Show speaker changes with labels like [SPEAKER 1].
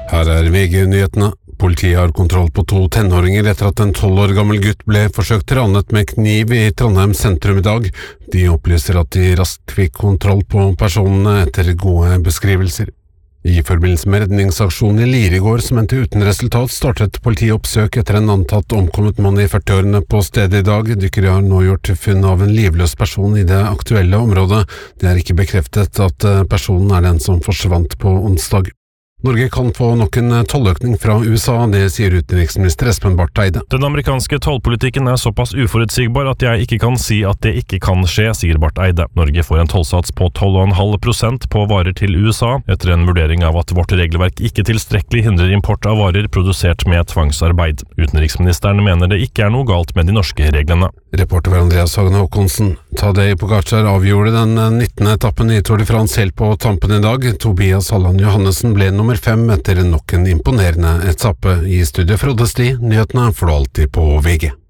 [SPEAKER 1] Her VG-nyhetene. Politiet har kontroll på 2 tenåringer etter at en 12 år gammel gutt ble forsøkt ranet med kniv i Trondheim sentrum i dag. De opplyser at de raskt fikk kontroll på personene etter gode beskrivelser. I forbindelse med redningsaksjonen i Lier i går som endte uten resultat, startet politiet oppsøk etter en antatt omkommet mann i 40-årene på stedet i dag. Dykkere har nå gjort funn av en livløs person i det aktuelle området. Det er ikke bekreftet at personen er den som forsvant på onsdag. Norge kan få nok en tolløkning fra USA, det sier utenriksminister Espen Barth Eide.
[SPEAKER 2] Den amerikanske tollpolitikken er såpass uforutsigbar at jeg ikke kan si at det ikke kan skje, sier Barth Eide. Norge får en tollsats på 12,5% på varer til USA, etter en vurdering av at vårt regelverk ikke tilstrekkelig hindrer import av varer produsert med tvangsarbeid. Utenriksministeren mener det ikke er noe galt med de norske reglene.
[SPEAKER 1] Reporter Andreas Hagen Håkonsen. Tadej Pogačar avgjorde den 19. etappen i Tour de France helt på tampen i dag. Tobias Halland Johannessen ble nummer 5 etter nok en imponerende etappe. I studio Frode Sti, nyhetene får du alltid på VG.